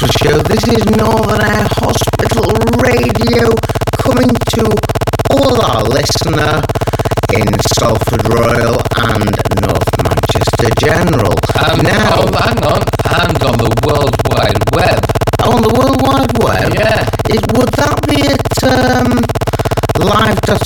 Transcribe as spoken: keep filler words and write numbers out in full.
Hospital Show. This is Northern Air Hospital Radio, coming to all our listener in Salford Royal and North Manchester General. Um, now, oh, hang on, and on the World Wide Web. On the World Wide Web? Yeah. It, would that be at um, live dot